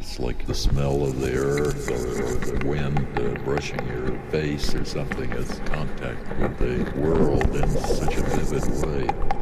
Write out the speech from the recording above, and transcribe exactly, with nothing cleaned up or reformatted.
It's like the smell of the earth or, or the wind uh, brushing your face or something. It's contact with the world in such a vivid way.